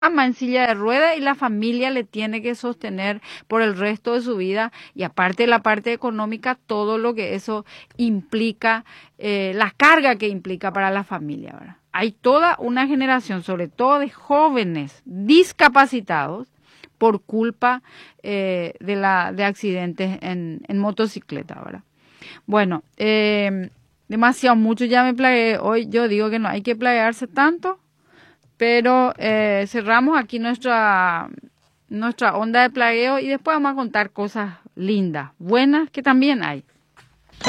cama, en silla de ruedas, y la familia le tiene que sostener por el resto de su vida, y aparte de la parte económica, todo lo que eso implica, la carga que implica para la familia, ¿verdad? Hay toda una generación, sobre todo de jóvenes discapacitados, por culpa de accidentes en motocicleta, ¿verdad? Bueno, demasiado mucho ya me plagué. Hoy yo digo que no hay que plaguearse tanto, pero cerramos aquí nuestra onda de plagueo y después vamos a contar cosas lindas, buenas, que también hay.